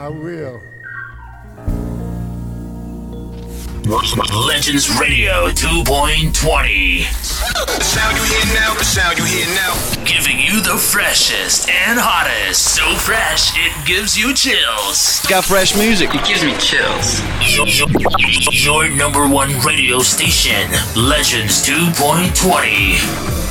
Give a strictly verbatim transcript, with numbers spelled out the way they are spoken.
will. Legends Radio two point twenty. The sound you hear now, the sound you hear now. Giving you the freshest and hottest. So fresh, it gives you chills. Got fresh music. It gives me chills. Your, your, your number one radio station, Legends two point twenty.